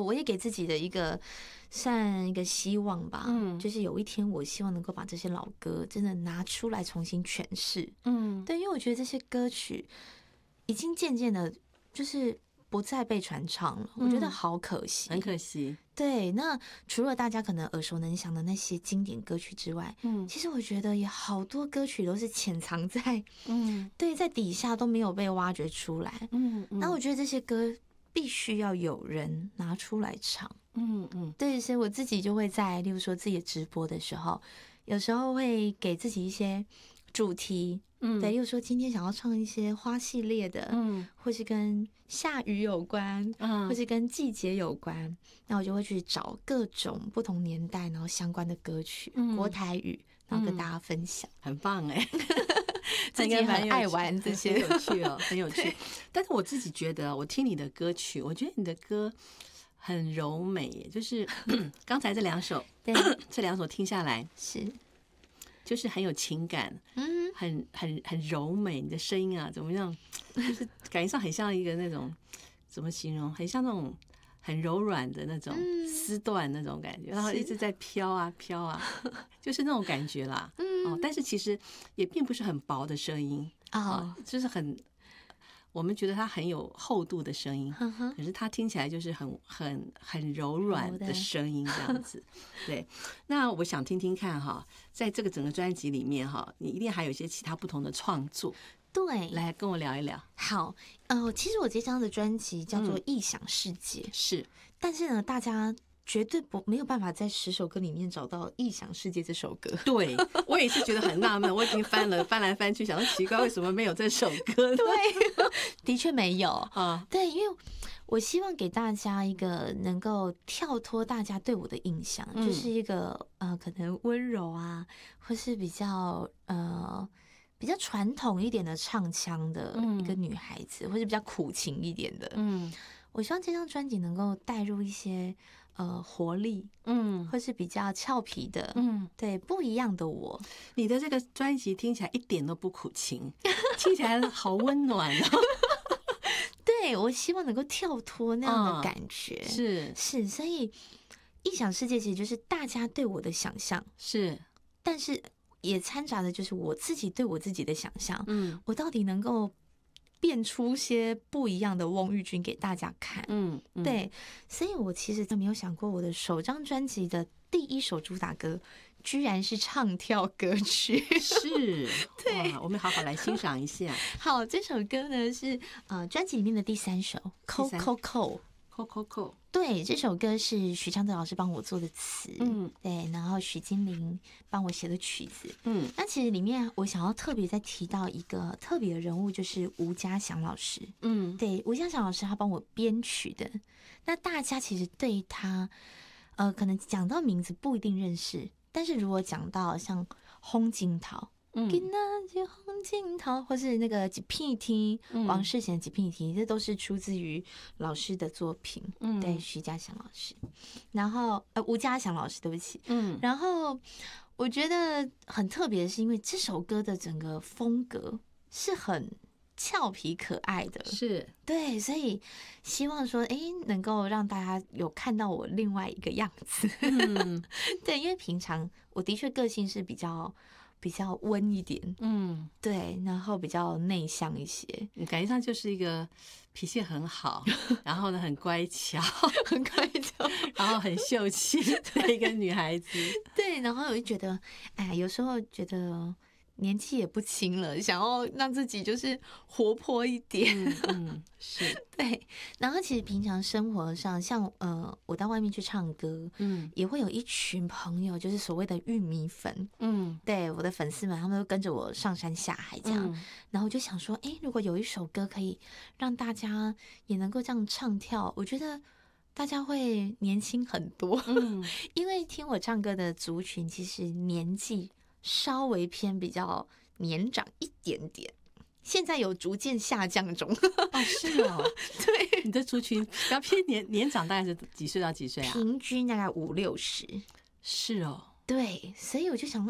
我也给自己的一个算一个希望吧，就是有一天我希望能够把这些老歌真的拿出来重新诠释，对，因为我觉得这些歌曲已经渐渐的，就是不再被传唱了，我觉得好可惜， 很可惜。 对，那除了大家可能耳熟能详的那些经典歌曲之外，其实我觉得也好多歌曲都是潜藏在，对，在底下都没有被挖掘出来，那我觉得这些歌必须要有人拿出来唱，对，所以我自己就会在，例如说自己的直播的时候，有时候会给自己一些主题，对，例如说今天想要唱一些花系列的，或是跟下雨有关，或是跟季节有关，那我就会去找各种不同年代然后相关的歌曲，国台语，然后跟大家分享， 很棒哎， 自己很爱玩这些， 很有趣哦，很有趣。但是我自己觉得，我听你的歌曲，我觉得你的歌很柔美耶，就是刚才这两首， 对， 这两首听下来是。 就是很有情感，很柔美，你的声音啊，怎么样？就是感觉上很像一个那种怎么形容？很像那种很柔软的那种丝缎那种感觉，然后一直在飘啊飘啊，就是那种感觉啦。但是其实也并不是很薄的声音就是我们觉得它很有厚度的声音，可是它听起来就是很柔软的声音这样子。对，那我想听听看哈，在这个整个专辑里面哈，你一定还有一些其他不同的创作， 对， 来跟我聊一聊。 好，其实我这张的专辑叫做《异想世界》， 是， 但是呢，大家绝对没有办法在10首歌里面找到《异想世界》这首歌。 对，我也是觉得很纳闷，我已经翻来翻去，想说奇怪为什么没有这首歌。 对，的确没有啊。对，因为我希望给大家一个能够跳脱大家对我的印象，就是一个可能温柔啊，或是比较传统一点的唱腔的一个女孩子，或是比较苦情一点的。我希望这张专辑能够带入一些活力，或是比较俏皮的，对，不一样的我。 你的这个专辑听起来一点都不苦情，听起来好温暖哦。 对，我希望能够跳脱那样的感觉，是，所以异想世界其实就是大家对我的想象， 是， 但是也掺杂的就是我自己对我自己的想象，我到底能够变出些不一样的翁玉君给大家看，对，所以我其实都没有想过我的首张专辑的第一首主打歌居然是唱跳歌曲， 是，对，我们好好来欣赏一下。 好，这首歌呢是专辑里面的第3首《扣扣扣》。对，这首歌是许昌德老师帮我做的词，对，然后许金玲帮我写的曲子，那其实里面我想要特别再提到一个特别的人物，就是吴家祥老师，对，吴家祥老师他帮我编曲的，那大家其实对他，可能讲到名字不一定认识，但是如果讲到像홍金桃。今仔日风景桃，或是那个一片天，王世贤的一片天，这都是出自于老师的作品。对，徐家祥老师，然后吴家祥老师，对不起。然后我觉得很特别的是，因为这首歌的整个风格是很俏皮可爱的， 是， 对，所以希望说，能够让大家有看到我另外一个样子。对，因为平常我的确个性是比较温一点，对，然后比较内向一些， 你感觉上就是一个脾气很好，然后呢很乖巧， 很乖巧， 然后很秀气的一个女孩子。 对，然后我就觉得，有时候觉得年纪也不轻了，想要让自己就是活泼一点， 是， 对。然后其实平常生活上，像我到外面去唱歌，也会有一群朋友，就是所谓的玉米粉，对，我的粉丝们，他们都跟着我上山下海这样。然后我就想说，如果有一首歌可以让大家也能够这样唱跳，我觉得大家会年轻很多，因为听我唱歌的族群其实年纪稍微偏比较年长一点点，现在有逐渐下降中。 是哦， 对， 你的族群比较偏年长，大概是几岁到几岁啊？ 平均大概50-60。 是哦， 对，所以我就想说，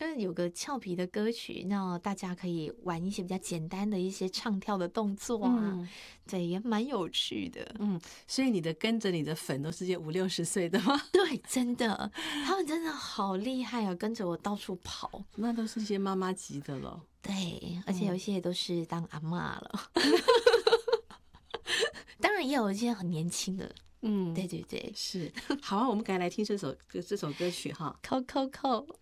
就是有个俏皮的歌曲，那大家可以玩一些比较简单的一些唱跳的动作啊，对，也蛮有趣的。 所以你的跟着你的粉都是些5、60岁的吗？ 对，真的，他们真的好厉害啊，跟着我到处跑。 那都是一些妈妈级的了。 对，而且有一些也都是当阿嬷了。当然也有一些很年轻的。对对对， 是。好啊，我们赶快来听这首歌曲哈。 扣扣扣。